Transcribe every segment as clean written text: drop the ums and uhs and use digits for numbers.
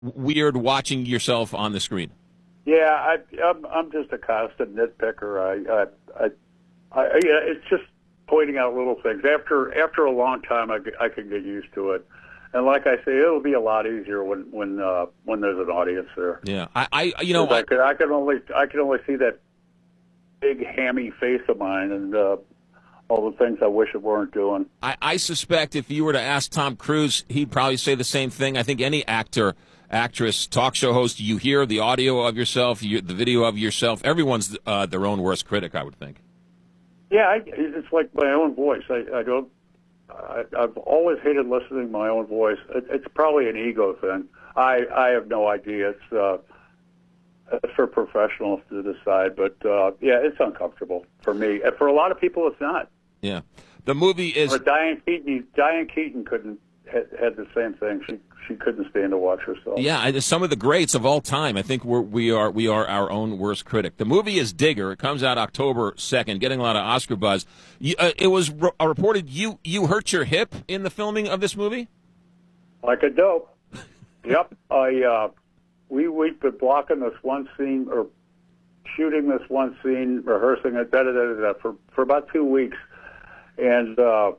weird watching yourself on the screen? Yeah, I'm just a constant nitpicker. Yeah, it's just pointing out little things. After a long time, I can get used to it. And like I say, it'll be a lot easier when there's an audience there. Yeah, I can only see that big hammy face of mine and all the things I wish I weren't doing. I suspect if you were to ask Tom Cruise, he'd probably say the same thing. I think any actor, actress, talk show host, you hear the audio of yourself, the video of yourself. Everyone's their own worst critic, I would think. Yeah, it's like my own voice. I've always hated listening to my own voice. It's probably an ego thing. I have no idea. It's for professionals to decide. But yeah, it's uncomfortable for me. And for a lot of people, it's not. Yeah, the movie is. Diane Keaton had the same thing. She couldn't stand to watch herself. Yeah, some of the greats of all time. I think we are our own worst critic. The movie is Digger. It comes out October 2nd, getting a lot of Oscar buzz. It was reported you hurt your hip in the filming of this movie. Like a dope. Yep. We've been blocking this one scene or shooting this one scene, rehearsing it, for about 2 weeks, and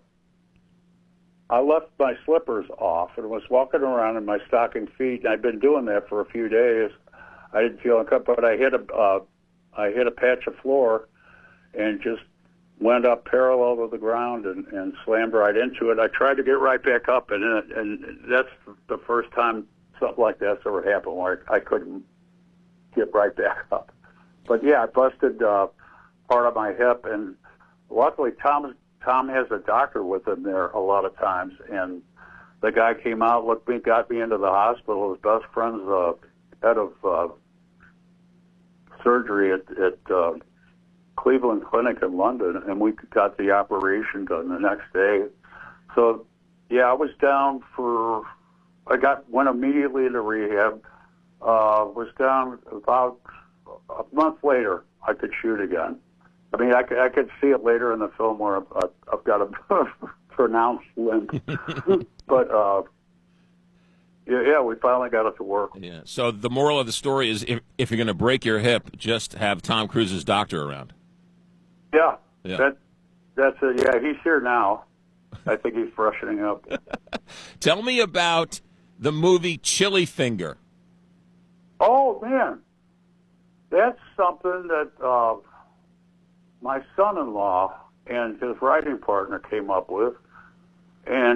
I left my slippers off and was walking around in my stocking feet, and I'd been doing that for a few days. I didn't feel uncomfortable, but I hit a patch of floor and just went up parallel to the ground and slammed right into it. I tried to get right back up, and that's the first time something like that's ever happened, where I couldn't get right back up. But yeah, I busted part of my hip, and luckily Tom has a doctor with him there a lot of times, and the guy came out, got me into the hospital. His best friend's head of surgery at Cleveland Clinic in London, and we got the operation done the next day. So yeah, I was down went immediately into rehab. Was down about a month later. I could shoot again. I mean, I could see it later in the film where I've got a pronounced limp. But, yeah, we finally got it to work. Yeah. So the moral of the story is if you're going to break your hip, just have Tom Cruise's doctor around. Yeah. That's it. Yeah, he's here now. I think he's freshening up. Tell me about the movie Chili Finger. Oh, man. That's something that my son-in-law and his writing partner came up with, and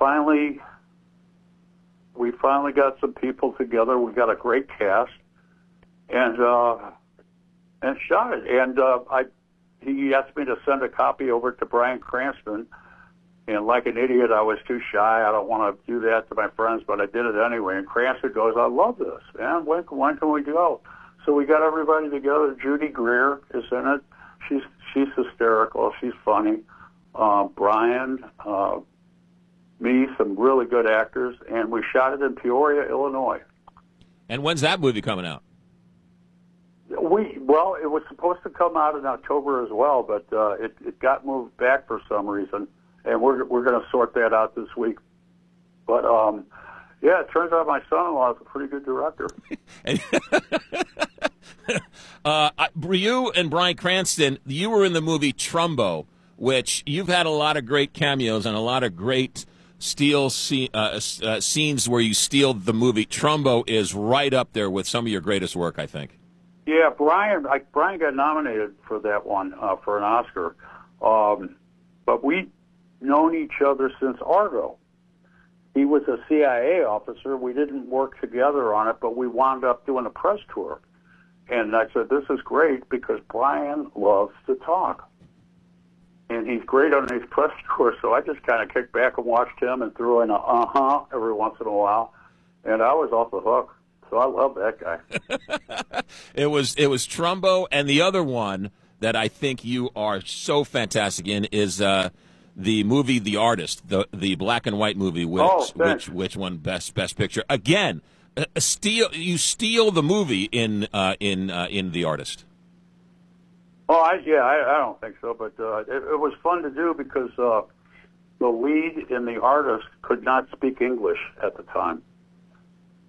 we finally got some people together. We got a great cast, and shot it. And he asked me to send a copy over to Bryan Cranston, and like an idiot, I was too shy. I don't want to do that to my friends, but I did it anyway. And Cranston goes, "I love this, man. When can we go?" So we got everybody together. Judy Greer is in it. She's hysterical. She's funny. Brian, me, some really good actors, and we shot it in Peoria, Illinois. And when's that movie coming out? It was supposed to come out in October as well, but it got moved back for some reason, and we're going to sort that out this week. But yeah, it turns out my son-in-law is a pretty good director. You and Bryan Cranston, you were in the movie Trumbo, which you've had a lot of great cameos and a lot of great scenes where you steal the movie. Trumbo is right up there with some of your greatest work, I think. Yeah, Bryan got nominated for that one, for an Oscar. But we've known each other since Argo. He was a CIA officer. We didn't work together on it, but we wound up doing a press tour. And I said, this is great because Bryan loves to talk. And he's great on these press tours, so I just kind of kicked back and watched him and threw in a every once in a while. And I was off the hook. So I love that guy. It was Trumbo, and the other one that I think you are so fantastic in is the movie The Artist, the black and white movie, which won best picture. Again, you steal the movie in The Artist. Oh, I don't think so, but it was fun to do because the lead in The Artist could not speak English at the time.